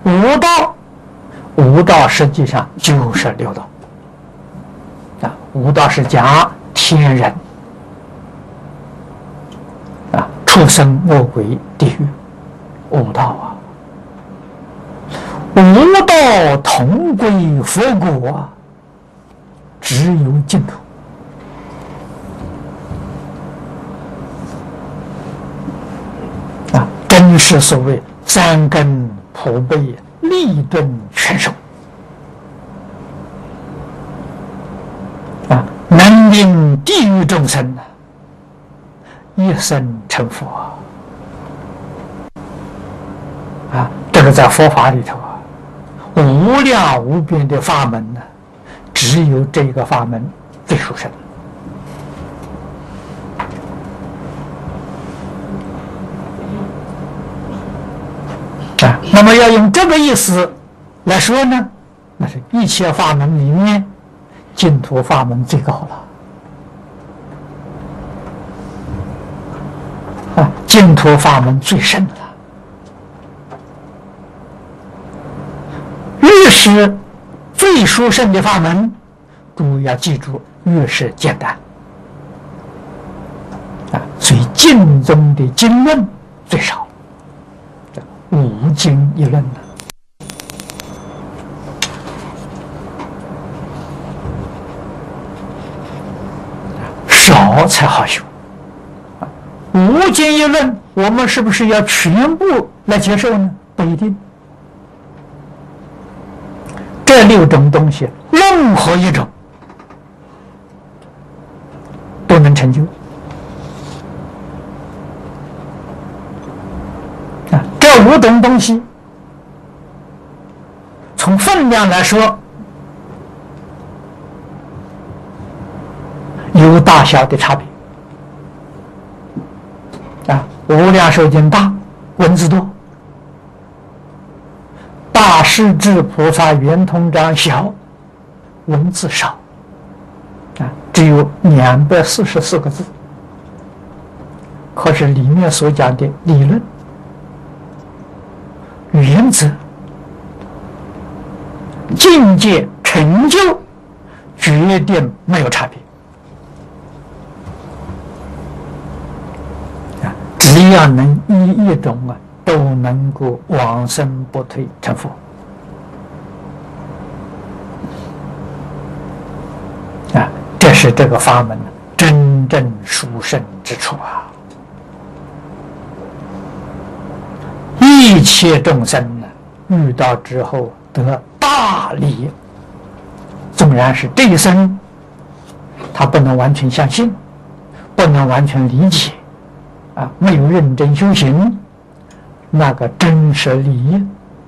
五道，五道实际上就是六道啊。五道是讲天人啊，畜生、恶鬼、地狱，五道啊。五道同归佛果啊，只有净土。真是所谓三根普被，利钝全收啊，能令地狱众生一生成佛啊！这个在佛法里头啊，无量无边的法门呢，只有这个法门最殊胜。那么要用这个意思来说呢，那是一切法门里面净土法门最高了啊，净土法门最深了。越是最殊胜的法门，诸位要记住，越是简单啊，所以净宗的经论最少。五经一论呢，少才好修。五经一论，我们是不是要全部来接受呢？不一定。这六种东西，任何一种都能成就。这五种东西，从分量来说，有大小的差别啊。无量寿经大，文字多；大势至菩萨圆通章小，文字少啊，只有244个字。可是里面所讲的理论、原则、境界、成就，决定没有差别啊！只要能一种啊，都能够往生不退成佛啊！这是这个法门真正殊胜之处啊！一切众生呢，遇到之后得大利，纵然是这一生他不能完全相信，不能完全理解啊，没有认真修行，那个真实利益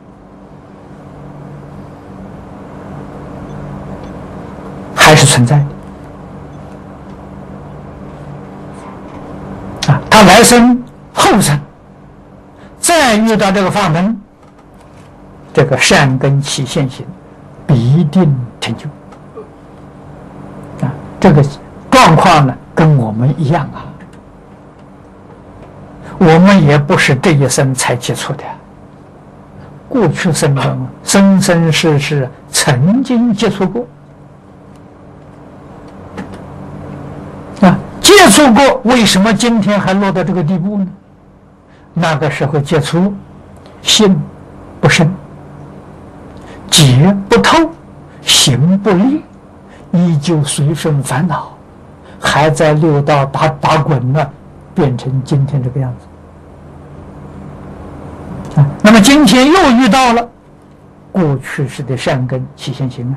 还是存在的啊。他来生后生再遇到这个法门，这个善根起现行，必定成就啊！这个状况呢，跟我们一样啊。我们也不是这一生才接触的，过去生中生生世世曾经接触过啊，接触过，为什么今天还落到这个地步呢？那个时候接触，心不深，解不透，行不利，依旧随顺烦恼，还在六道打滚呢，变成今天这个样子。那么今天又遇到了过去式的善根起现行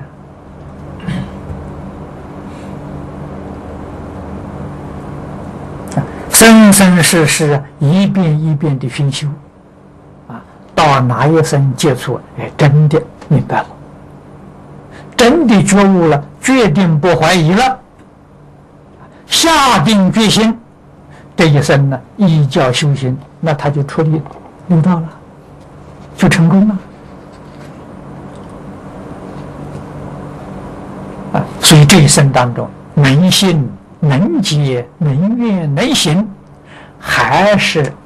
生生世世一遍一遍的熏修啊，到哪一生接触，真的明白了，真的觉悟了，决定不怀疑了，下定决心，这一生呢依教修行，那他就脱离六道了，就成功了啊！所以这一生当中，能信能解能愿能行，还是